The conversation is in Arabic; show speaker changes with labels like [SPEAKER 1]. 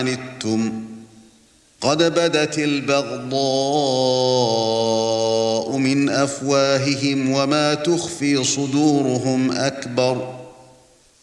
[SPEAKER 1] عَنِتُّمْ قَدْ بَدَتِ الْبَغْضَاءُ مِنْ أَفْوَاهِهِمْ وَمَا تُخْفِي صُدُورُهُمْ أَكْبَرُ